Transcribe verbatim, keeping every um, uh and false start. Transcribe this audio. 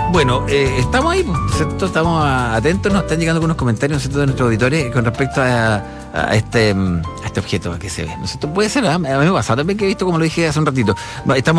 Bueno, eh, estamos ahí, ¿cierto? Estamos atentos, nos están llegando algunos comentarios, ¿cierto?, de nuestros auditores con respecto a, a, este, a este objeto que se ve, ¿no es cierto? Puede ser, ¿eh? A mí me ha pasado también, que he visto, como lo dije hace un ratito. Estamos